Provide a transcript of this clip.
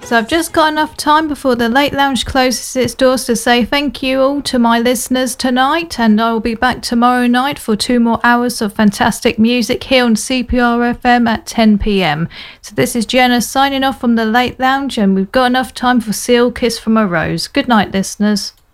So I've just got enough time before the Late Lounge closes its doors to say thank you all to my listeners tonight, and I will be back tomorrow night for 2 more hours of fantastic music here on CPR FM at 10 p.m. So this is Jenna signing off from the Late Lounge, and we've got enough time for Seal Kiss from a Rose. Good night, listeners.